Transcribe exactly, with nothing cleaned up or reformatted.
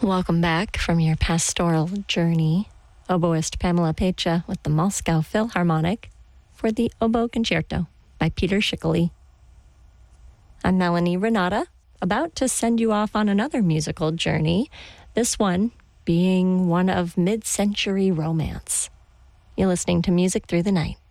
Welcome back from your pastoral journey. Oboist Pamela Pecha with the Moscow Philharmonic for the Oboe Concerto by Peter Schickele. I'm Melanie Renata, about to send you off on another musical journey, this one being one of mid-century romance. You're listening to Music Through the Night.